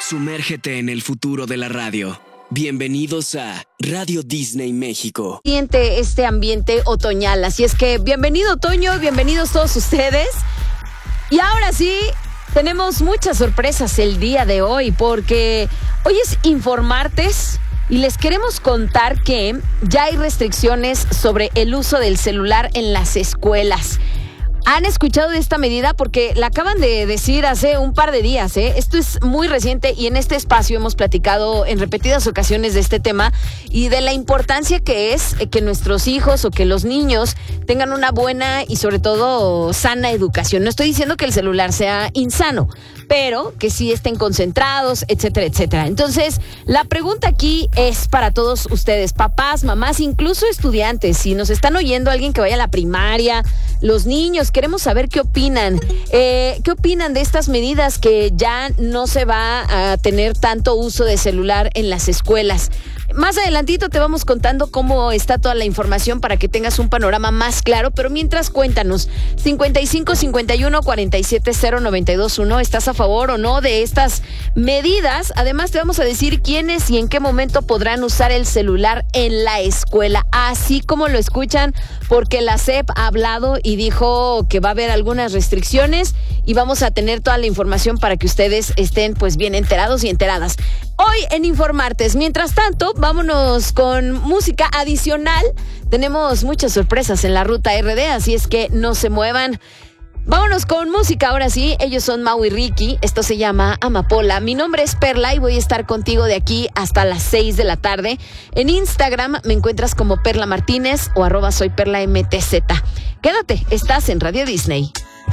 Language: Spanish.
Sumérgete en el futuro de la radio. Bienvenidos a Radio Disney México. Siente este ambiente otoñal, así es que bienvenido otoño, bienvenidos todos ustedes. Y ahora sí, tenemos muchas sorpresas el día de hoy, porque hoy es Informartes y les queremos contar que ya hay restricciones sobre el uso del celular en las escuelas. ¿Han escuchado de esta medida? Porque la acaban de decir hace un par de días, ¿eh? Esto es muy reciente y en este espacio hemos platicado en repetidas ocasiones de este tema y de la importancia que es que nuestros hijos o que los niños tengan una buena y sobre todo sana educación. No estoy diciendo que el celular sea insano, pero que sí estén concentrados, etcétera, etcétera. Entonces, la pregunta aquí es para todos ustedes, papás, mamás, incluso estudiantes. Si nos están oyendo alguien que vaya a la primaria, los niños, queremos saber qué opinan. ¿Qué opinan de estas medidas que ya no se va a tener tanto uso de celular en las escuelas? Más adelantito te vamos contando cómo está toda la información para que tengas un panorama más claro, pero mientras cuéntanos, 55 51 47 0 92 1, ¿estás a favor o no de estas medidas? Además te vamos a decir quiénes y en qué momento podrán usar el celular en la escuela, así como lo escuchan, porque la SEP ha hablado y dijo que va a haber algunas restricciones y vamos a tener toda la información para que ustedes estén pues bien enterados y enteradas. Hoy en Informartes, mientras tanto, vámonos con música adicional. Tenemos muchas sorpresas en la ruta RD, así es que no se muevan. Vámonos con música, ahora sí. Ellos son Mau y Ricky, esto se llama Amapola. Mi nombre es Perla y voy a estar contigo de aquí hasta las 6 de la tarde. En Instagram me encuentras como Perla Martínez o @soyperlamtz. Quédate, estás en Radio Disney.